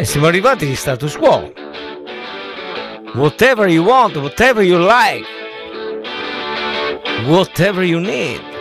E siamo arrivati di status quo. Whatever you want, whatever you like, whatever you need.